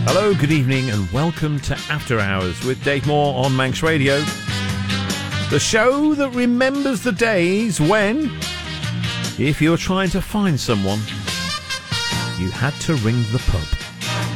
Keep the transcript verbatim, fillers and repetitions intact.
Hello, good evening, and welcome to After Hours with Dave Moore on Manx Radio. The show that remembers the days when, if you're trying to find someone, you had to ring the pub.